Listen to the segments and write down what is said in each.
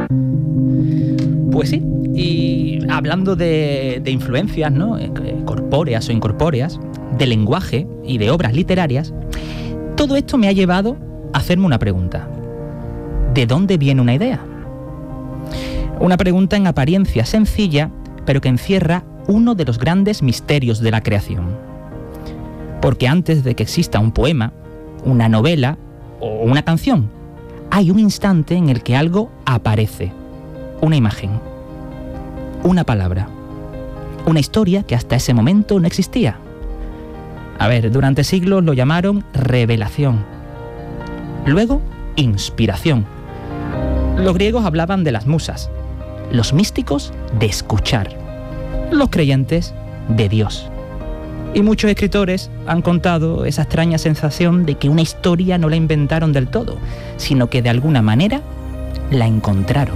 Pues sí, y hablando de influencias, ¿no?, corpóreas o incorpóreas, de lenguaje y de obras literarias, todo esto me ha llevado a hacerme una pregunta. ¿De dónde viene una idea? Una pregunta en apariencia sencilla, pero que encierra uno de los grandes misterios de la creación. Porque antes de que exista un poema, una novela o una canción, hay un instante en el que algo aparece. Una imagen, una palabra, una historia que hasta ese momento no existía. A ver, durante siglos lo llamaron revelación. Luego, inspiración. Los griegos hablaban de las musas, los místicos de escuchar, los creyentes de Dios. Y muchos escritores han contado esa extraña sensación de que una historia no la inventaron del todo, sino que de alguna manera la encontraron.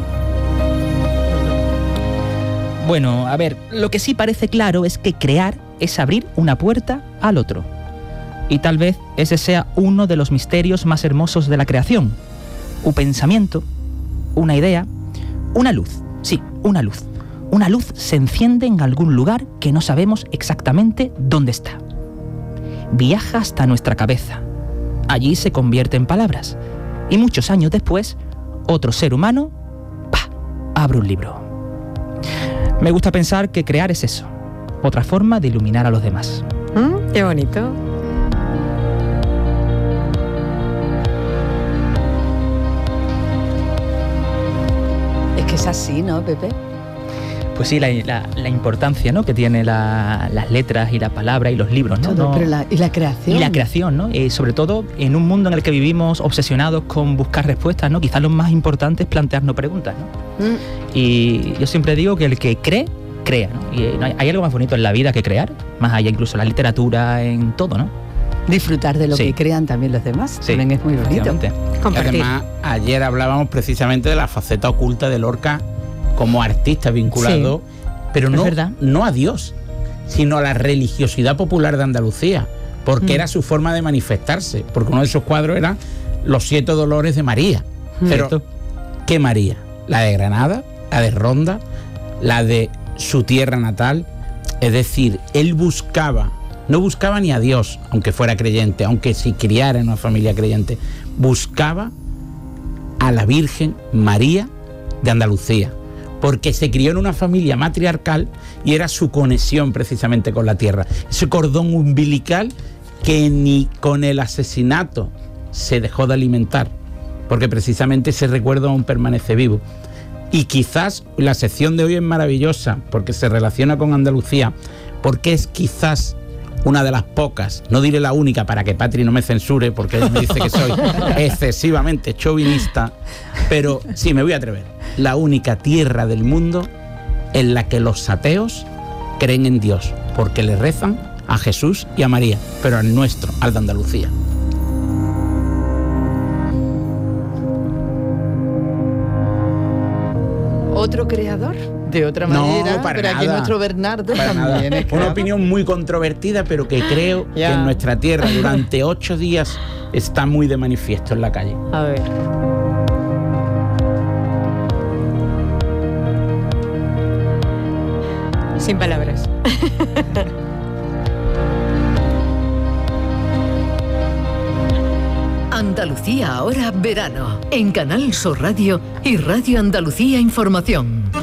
Bueno, a ver, lo que sí parece claro es que crear es abrir una puerta al otro. Y tal vez ese sea uno de los misterios más hermosos de la creación. Un pensamiento, una idea, una luz. Sí, una luz. Una luz se enciende en algún lugar que no sabemos exactamente dónde está. Viaja hasta nuestra cabeza. Allí se convierte en palabras. Y muchos años después, otro ser humano, ¡pah!, abre un libro. Me gusta pensar que crear es eso, otra forma de iluminar a los demás. ¡Qué bonito! Es que es así, ¿no, Pepe? Pues sí, la importancia, ¿no?, que tiene las letras y la palabra y los libros, ¿no? Todo, pero y la creación. Y la creación, ¿no? Sobre todo en un mundo en el que vivimos obsesionados con buscar respuestas, ¿no? Quizás lo más importante es plantearnos preguntas, ¿no? Y yo siempre digo que el que cree, crea, ¿no? Y hay algo más bonito en la vida que crear, más allá incluso en la literatura, en todo, ¿no? Disfrutar de lo que crean también los demás, también es muy bonito. Además, ayer hablábamos precisamente de la faceta oculta de Lorca como artista vinculado, pero no a Dios, sino a la religiosidad popular de Andalucía, porque era su forma de manifestarse, porque uno de esos cuadros era Los 7 dolores de María. Pero, ¿qué María? La de Granada, la de Ronda, la de su tierra natal. Es decir, él no buscaba ni a Dios, aunque fuera creyente, aunque se criara en una familia creyente, buscaba a la Virgen María de Andalucía, porque se crió en una familia matriarcal y era su conexión precisamente con la tierra. Ese cordón umbilical que ni con el asesinato se dejó de alimentar, porque precisamente ese recuerdo aún permanece vivo. Y quizás la sección de hoy es maravillosa, porque se relaciona con Andalucía, porque es quizás una de las pocas, no diré la única para que Patri no me censure, porque él me dice que soy excesivamente chauvinista, pero sí, me voy a atrever, la única tierra del mundo en la que los ateos creen en Dios, porque le rezan a Jesús y a María, pero al nuestro, al de Andalucía. ¿Otro creador? De otra manera, no, pero aquí nuestro Bernardo también es una opinión muy controvertida, pero que creo que en nuestra tierra durante 8 días está muy de manifiesto en la calle. A ver. Sin palabras. Andalucía ahora verano, en Canal Sur Radio y Radio Andalucía Información.